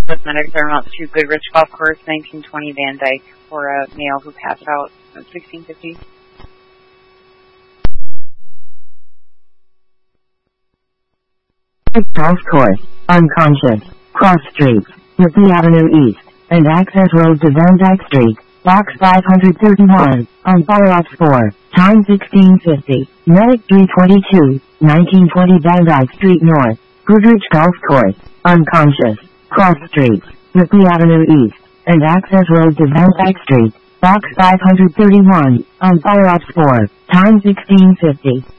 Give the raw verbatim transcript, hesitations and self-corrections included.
with medics are amounts to Goodrich Golf Course, nineteen twenty Van Dyke, for a male who passed out at sixteen fifty. Golf Course, unconscious, cross streets, Whitby Avenue East, and access road to Van Dyke Street, box five hundred thirty-one, on Fireops four, time sixteen fifty, medic three twenty-two, nineteen twenty Van Dyke Street North, Goodrich Golf Course, unconscious, cross streets, Whitby Avenue East, and access road to Van Dyke Street, box five hundred thirty-one, on Fireops four, time sixteen fifty.